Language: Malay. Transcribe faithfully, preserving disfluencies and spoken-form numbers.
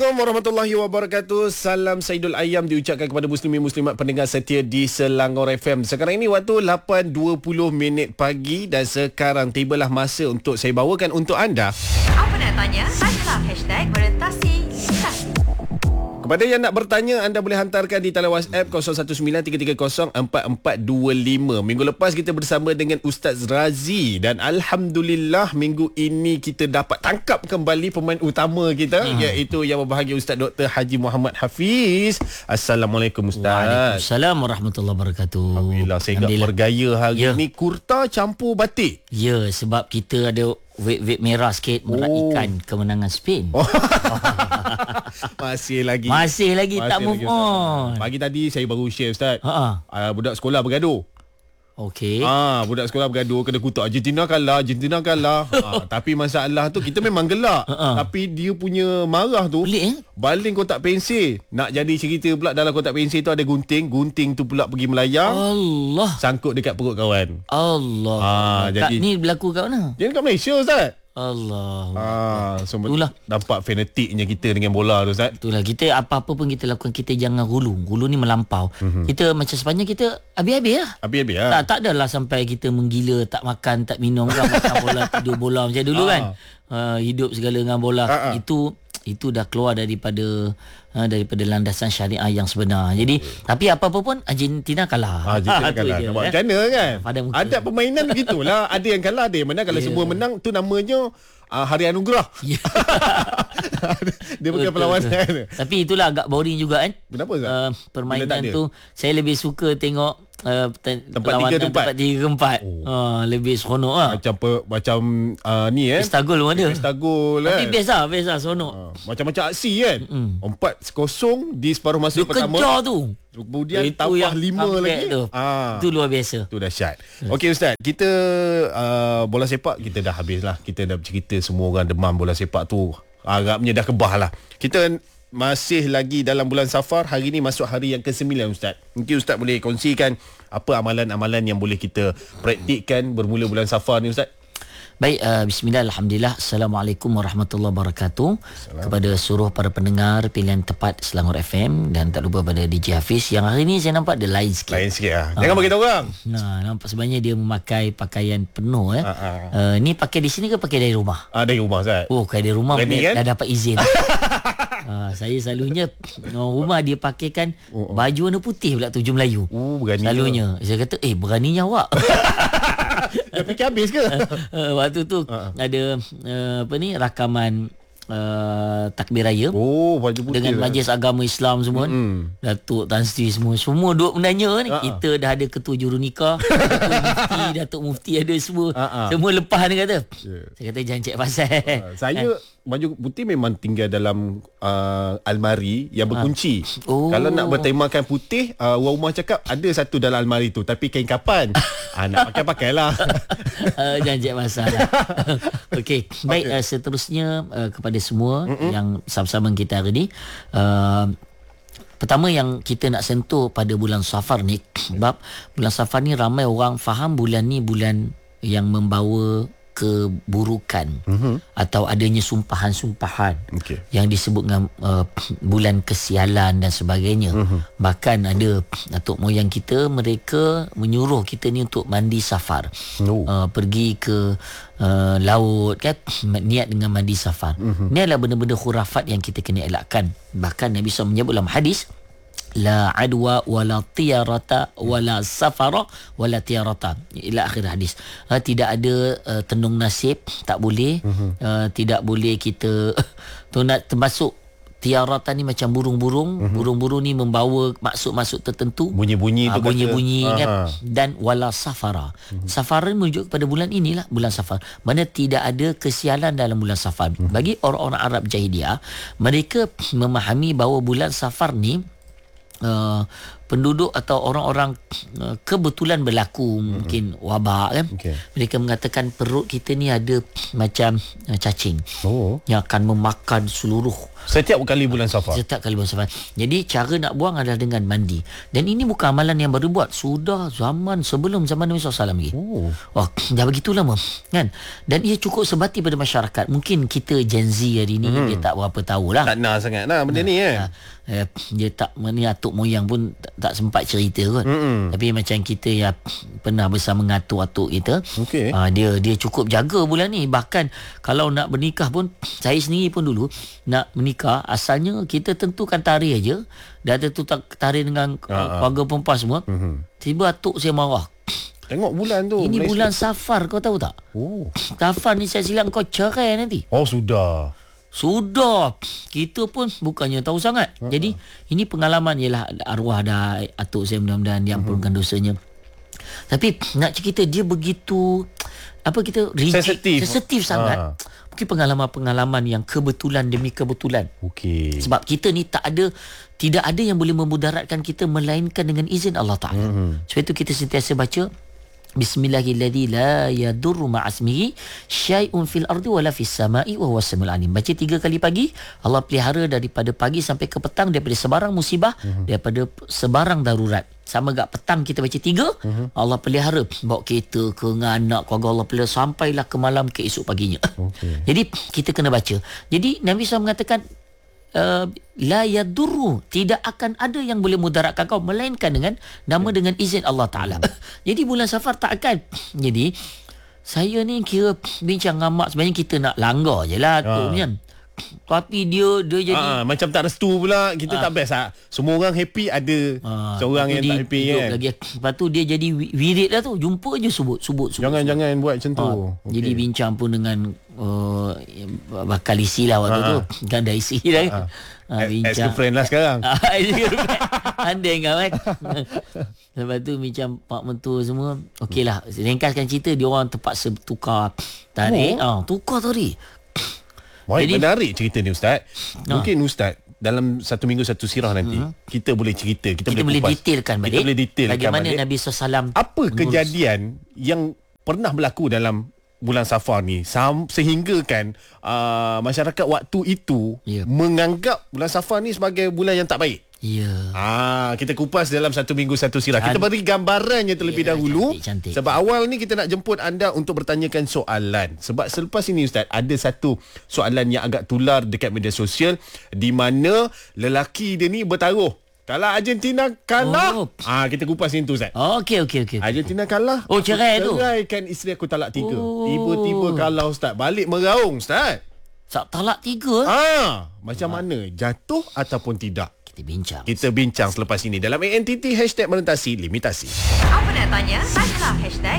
Assalamualaikum warahmatullahi wabarakatuh. Salam Saidul Ayam diucapkan kepada muslimin muslimat pendengar setia di Selangor F M. Sekarang ini waktu lapan dua puluh minit pagi dan sekarang tibalah masa untuk saya bawakan untuk anda. Apa nak tanya? Tanyalah hashtag orientasi stasi. Kepada yang nak bertanya, anda boleh hantarkan di talian WhatsApp kosong satu sembilan tiga tiga kosong empat empat dua lima. Minggu lepas kita bersama dengan Ustaz Razi dan alhamdulillah minggu ini kita dapat tangkap kembali pemain utama kita, hmm. iaitu yang berbahagia Ustaz Doktor Haji Muhammad Hafiz. Assalamualaikum Ustaz. Waalaikumsalam warahmatullahi wabarakatuh. Alhamdulillah, saya ingat bergaya hari ya. ni kurta campur batik. Ya, sebab kita ada wet-wet merah sikit meraihkan oh. kemenangan Spain. Oh. Masih lagi. Masih lagi Masih tak move lagi, on. Pagi tadi saya baru share Ustaz. Ha. Uh, budak sekolah bergaduh. Okey. Ah, budak sekolah bergaduh kena kutuk Argentina kalah, Argentina kalah. ah, tapi masalah tu kita memang gelak. Ha-ha. Tapi dia punya marah tu Pelik, eh? baling kotak pensil. Nak jadi cerita pula dalam kotak pensil tu ada gunting, gunting tu pula pergi melayang. Allah. Sangkut dekat perut kawan. Allah. Ah, Kat jadi ni berlaku kat mana? dia dekat Malaysia Ustaz. Allah. Ah, so Itulah. nampak fanatiknya kita dengan bola tu Ustaz. Itulah, kita apa-apa pun kita lakukan, kita jangan gulu. Gulu ni melampau. Mm-hmm. Kita macam sepanjang kita habis-habis lah. Habis-habis lah. Tak, tak adalah sampai kita menggila, tak makan, tak minum kan, makan bola, tidur bola macam dulu kan. Uh, hidup segala dengan bola. Ah, ah. Itu itu dah keluar daripada uh, daripada landasan syariah yang sebenar. Jadi okay. tapi apa-apa pun Argentina kalah. Ah, Argentina kalah. Je, Nampak eh? macam mana kan? Ada permainan begitulah. Ada yang kalah, ada yang menang. Kalau yeah. semua menang tu namanya uh, Hari Anugerah. Yeah. Dia bukan perlawanan. Tapi itulah agak boring juga kan. Kenapa Zat? Uh, permainan tu saya lebih suka tengok Uh, tempat tiga tempat tempat tiga empat. Oh. Uh, lebih seronok lah. Macam per, macam uh, ni eh. Pesta gol pun ada. Pesta gol Tapi eh. best lah, best lah, seronok. Uh, macam-macam aksi kan. Mm. empat kosong di separuh masa dia pertama. Kejar tu. Kemudian itu tambah lima lagi. Tu. Ah. Itu luar biasa. Itu dahsyat. Okey Ustaz, kita uh, bola sepak kita dah habis lah. Kita dah bercerita semua orang demam bola sepak tu. Agaknya dah kebah lah. Kita masih lagi dalam bulan Safar. Hari ni masuk hari yang kesembilan Ustaz. Mungkin Ustaz boleh kongsikan apa amalan-amalan yang boleh kita praktikkan bermula bulan Safar ni Ustaz? Baik, uh, bismillah, alhamdulillah. Assalamualaikum warahmatullahi wabarakatuh. Assalam. Kepada seluruh para pendengar pilihan tepat Selangor F M, dan tak lupa pada D J Hafiz yang hari ni saya nampak dia lain sikit. Lain sikit lah. Jangan uh, bagi tahu orang. Nah, nampak sebenarnya dia memakai pakaian penuh eh. Uh, uh. Uh, ni pakai di sini ke pakai dari rumah? Ah, dari rumah Ustaz. Oh, pakai dari rumah Berani, kan? Dah dapat izin. uh, saya selalunya rumah dia pakaikan baju warna putih pula, tujuh Melayu. Oh, berani. Selalunya saya kata, "Eh, beraninya awak." Dah fikir habis ke? Uh, waktu tu uh-huh. ada uh, apa ni rakaman uh, takbir raya. Oh, baju putih dengan lah. Majlis Agama Islam semua. Mm-hmm. Datuk Tan Sri semua semua duk menanya ni. Uh-huh. Kita dah ada ketua jurunikah, Datuk Mufti, Datuk Mufti ada semua. Uh-huh. Semua lepas dia kata. Yeah. Saya kata jangan cek pasal. Uh, saya baju putih memang tinggal dalam uh, almari yang berkunci. Oh. Kalau nak bertemakan putih, uh, orang rumah cakap ada satu dalam almari tu tapi kain kapan. ah, nak pakai-pakailah. uh, jangan cek masalah. Okey, baik, okay. Uh, seterusnya uh, kepada semua Mm-mm. yang sama-sama kita hari ni. Uh, pertama yang kita nak sentuh pada bulan Safar ni, sebab bulan Safar ni ramai orang faham bulan ni bulan yang membawa keburukan, uh-huh. atau adanya sumpahan-sumpahan, okay. yang disebut dengan uh, bulan kesialan dan sebagainya. Uh-huh. Bahkan ada datuk moyang kita, mereka menyuruh kita ni untuk mandi safar. Oh. Uh, pergi ke uh, laut kan, niat dengan mandi safar. Uh-huh. Ini adalah benda-benda khurafat yang kita kena elakkan. Bahkan Nabi sallallahu alaihi wasallam menyebut dalam hadis, la adwa wala tiyarata wala safara wala tiyarata, ila akhir hadis. Ha, tidak ada uh, tenung nasib, tak boleh. Uh-huh. uh, tidak boleh kita tu nak termasuk tiarata ni macam burung-burung. Uh-huh. Burung-burung ni membawa maksud-maksud tertentu, bunyi-bunyi ha, tu bunyi-bunyi kata, kan. Dan wala safara. Uh-huh. Safar merujuk kepada bulan inilah, bulan Safar. Mana tidak ada kesialan dalam bulan Safar. Uh-huh. Bagi orang-orang Arab jahiliah, mereka memahami bahawa bulan Safar ni Uh, penduduk atau orang-orang uh, kebetulan berlaku mm-hmm. mungkin wabak kan. Okay. Mereka mengatakan perut kita ni ada macam uh, cacing Oh. yang akan memakan seluruh Setiap kali bulan Safar. setiap kali bulan Safar. Jadi cara nak buang adalah dengan mandi. Dan ini bukan amalan yang baru buat, sudah zaman sebelum zaman Nabi sallallahu alaihi wasallam lagi. Oh. Wah, dah begitu lama kan. Dan ia cukup sebati pada masyarakat. Mungkin kita Gen Z hari ni hmm. dia tak berapa tahulah. Tak nak sangat lah benda ni eh. Ha, eh, dia tak ni atuk moyang pun tak, tak sempat cerita kot. Mm-mm. Tapi macam kita yang pernah bersama dengan atuk-atuk kita, Okey. ha, dia dia cukup jaga bulan ni. Bahkan kalau nak bernikah pun, saya sendiri pun dulu nak menikah, asalnya kita tentukan tarikh aja. Dah tentu tarikh dengan uh, keluarga perempuan semua. Mm-hmm. Tiba atuk saya marah. Tengok bulan tu. Ini Malaysia. bulan Safar, kau tahu tak? Oh. Safar ni saya silap kau cerai nanti. Oh sudah. Sudah. Kita pun bukannya tahu sangat. Uh-huh. Jadi ini pengalaman, ialah arwah dah atuk saya, mudah-mudahan diampunkan uh-huh. dosanya. Tapi nak cerita dia begitu apa kita rigid, sensitif, sensitif sangat. Ha. Mungkin pengalaman-pengalaman yang kebetulan demi kebetulan. Okey. Sebab kita ni tak ada, tidak ada yang boleh memudaratkan kita melainkan dengan izin Allah Taala. Uh-huh. Sebab itu kita sentiasa baca Bismillahilladzi la yadurru ma'asmihi syai'un fil ardi wala fis sama'i wa huwas samiul alim. Baca tiga kali pagi, Allah pelihara daripada pagi sampai ke petang, daripada sebarang musibah, uh-huh. daripada sebarang darurat. Sama gak petang kita baca tiga, uh-huh. Allah pelihara bawa kereta ke dengan anak keluarga, Allah pelihara sampailah ke malam ke esok paginya. Okay. Jadi kita kena baca. Jadi Nabi sallallahu alaihi wasallam mengatakan Uh, la yadurru, tidak akan ada yang boleh mudaratkan kau melainkan dengan nama yeah. dengan izin Allah Taala. Jadi bulan Safar tak akan. Jadi saya ni kira bincang dengan mak, sebenarnya kita nak langgar je lah tu kan. Tapi dia dia jadi Aa, macam tak restu pula. Kita Aa. tak best lah. Semua orang happy, ada Aa, seorang yang tak happy kan. Lagi. Lepas tu dia jadi wirid lah tu. Jumpa je sebut sebut, sebut Jangan-jangan buat macam tu. Okay. Jadi bincang pun dengan uh, bakal isi lah waktu Aa. tu. Kan dah isi dah kan. Ex-girlfriend lah sekarang. Andai kan kan. Lepas tu bincang pak mentua semua. Okey lah, ringkaskan cerita, dia orang terpaksa tukar tarikh. Oh. Ah, tukar tarikh. Wah, menarik cerita ni Ustaz. Ha. Mungkin Ustaz dalam satu minggu satu sirah nanti uh-huh. kita boleh cerita, kita, kita boleh, boleh detailkan balik. Kita boleh detailkan bagaimana balik Nabi sallallahu alaihi wasallam apa kejadian yang pernah berlaku dalam bulan Safar ni sehingga kan uh, masyarakat waktu itu yeah. menganggap bulan Safar ni sebagai bulan yang tak baik. Ya. Yeah. Ah, kita kupas dalam satu minggu satu sirah. Kita beri gambarannya terlebih yeah, dahulu. Cantik, cantik. Sebab awal ni kita nak jemput anda untuk bertanyakan soalan. Sebab selepas ini Ustaz, ada satu soalan yang agak tular dekat media sosial di mana lelaki dia ni bertaruh. Kalau Argentina kalah, oh. ah kita kupas ini tu Ustaz. Okey okey okey. Argentina kalah. Oh, cerai tu. Ceraikan isteri aku talak tiga. Oh. Tiba-tiba kalah Ustaz. Balik meraung Ustaz. Tak talak tiga? Ah, macam ah. mana? Jatuh ataupun tidak? Kita bincang. Kita bincang selepas ini dalam A N T T hashtag Merentasi Limitasi. Apa nak tanya? Tanyalah hashtag